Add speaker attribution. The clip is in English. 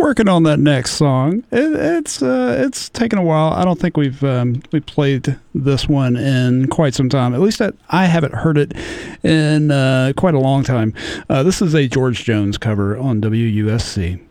Speaker 1: working on that next song. It's taken a while. I don't think we played this one in quite some time. At least I haven't heard it in quite a long time. This is a George Jones cover on WUSC.